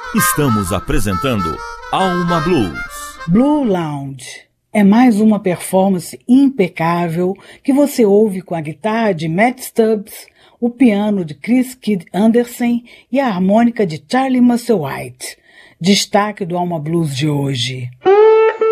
Estamos apresentando Alma Blues. Blue Lounge é mais uma performance impecável que você ouve com a guitarra de Matt Stubbs, o piano de Chris Kidd Anderson e a harmônica de Charlie Musselwhite. Destaque do Alma Blues de hoje.